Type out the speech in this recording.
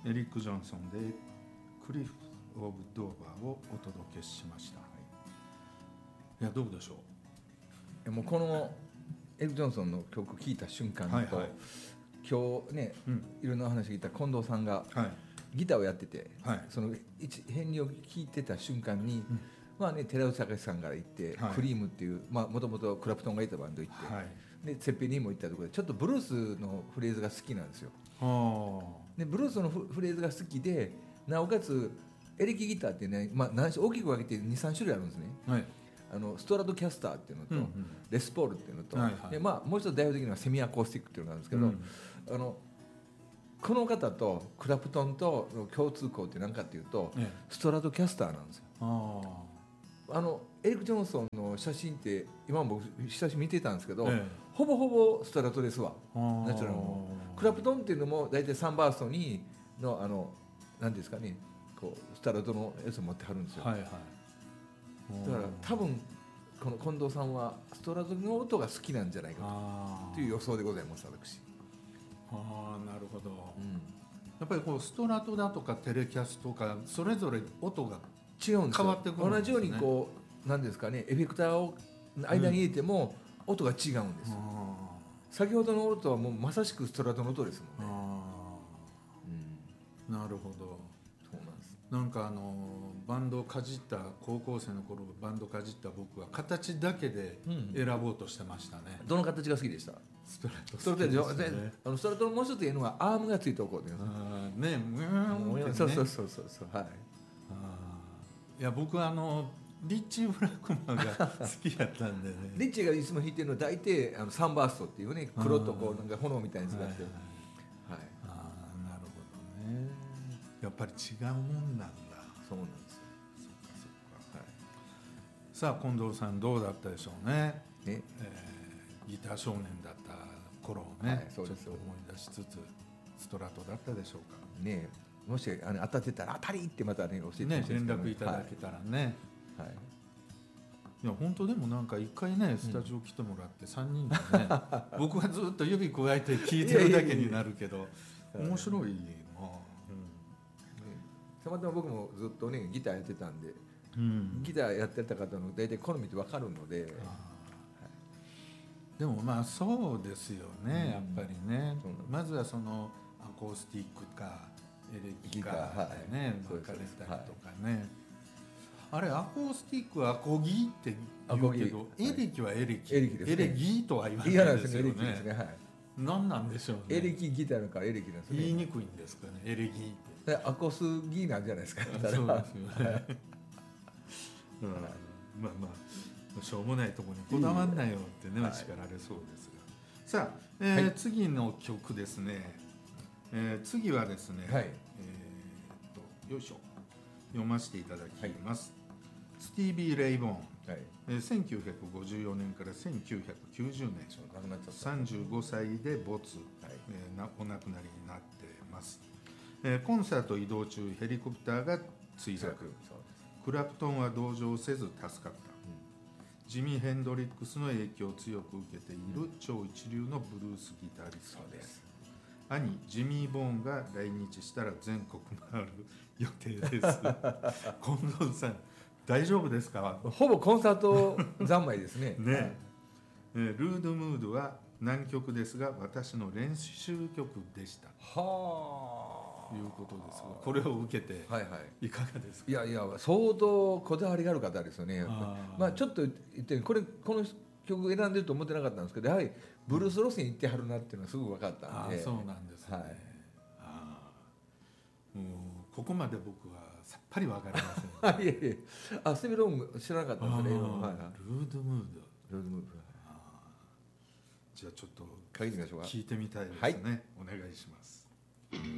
エリック・ジョンソンでクリフ・オブ・ドーバーをお届けしました。いやどうでしょう。もうこのエリック・ジョンソンの曲聴いた瞬間と、はいはい、今日ね、いろんな話聞いた近藤さんがギターをやってて、はい、その編入を聴いてた瞬間に、まあね、寺内隆さんから行って、はい、クリームっていうもともとクラプトンがいたバンド行って、はい、でセッペリンも行ったところでちょっとブルースのフレーズが好きなんですよ。でブルースのフレーズが好きで、なおかつエレキギターってね、大きく分けて 2,3 種類あるんですね、はい、ストラトキャスターっていうのと、レスポールっていうのと、はいはい、でもう一つ代表的にはセミアコースティックっていうのがあるんですけど、この方とクラプトンとの共通項って何かっていうと、ストラトキャスターなんですよ。エリック・ジョンソンの写真って今も僕写真見てたんですけど、ほぼほぼストラトですわ。ナチュラルのクラプトンっていうのも大体サンバーストにの何ですかね、こうストラトのやつを持ってはるんですよ、はいはい、だから多分この近藤さんはストラトの音が好きなんじゃないかという予想でございます。私なるほど、やっぱりこうストラトだとかテレキャスとかそれぞれ音が違うんですよ。 変わってくるんですね。 同じようにこう何ですかね、エフェクターを間に入れても音が違うんですよ、先ほどの音はもうまさしくストラトの音ですもんね。 なるほど。 そうなんです。 なんかバンドをかじった高校生の頃バンドかじった僕は形だけで選ぼうとしてましたね、 どの形が好きでした？ ストラト。 ストラトでストラトのもう一つ言うのはアームがついておこうっていうね、 そうそうそうそう、はい。 いや僕はリッチー・ブラックマンが好きやったんでねリッチーがいつも弾いてるのは大体サンバーストっていうね、黒とこうなんか炎みたいに使ってる、 はい、なるほどね。やっぱり違うもんなんだ。 そうなんですよ。 そっかそっか、はい、さあ近藤さんどうだったでしょうね。ギター少年だった頃をね、はい、ちょっと思い出しつつストラトだったでしょうかね。もし当たってたらパリってまたね教えてほしいですけどね、 連絡いただけたらね、はい、いや本当でもなんか一回ねスタジオ来てもらって3人でね、僕はずっと指加えて聴いてるだけになるけど面白いな、 たまたま僕もずっとねギターやってたんで、ギターやってた方の大体好みって分かるので、 でもまあそうですよね、やっぱりね。まずはそのアコースティックかエレキかでね分かれたりとかね、あれアコースティックはアコギって言うけどエレキはエレキ、エレギとは言わないですよね。何なんでしょうね。 エレキギターのからエレキなんですね。 言いにくいんですかね、エレギってアコスギなんじゃないですか。そうですよね。 まあまあしょうもないところにこだわんないよってね、叱られそうですが、さあ、次の曲ですね。次はですね、よいしょ読ませていただきます、スティービー・レイボーン、1954年から1990年35歳で没、お亡くなりになっています。コンサート移動中ヘリコプターが墜落、クラプトンは同乗せず助かった、ジミー・ヘンドリックスの影響を強く受けている超一流のブルースギタリストです。兄ジミー・ボーンが来日したら全国回る予定です近藤さん大丈夫ですか？ ほぼコンサート三昧ですね。 ルードムードは難曲ですが私の練習曲でしたということですが、これを受けていかがですか？ いやいや相当こだわりがある方ですよね。ちょっと言ってこの曲選んでると思ってなかったんですけど、やはりブルース路線行ってはるなっていうのはすぐ分かったんで。 そうなんですね、もうここまで僕はさっぱり分かりません、 いやいや、スティーブ・ローン知らなかったんですね。 ルードムード、じゃあちょっと聞いてみたいですね、お願いします。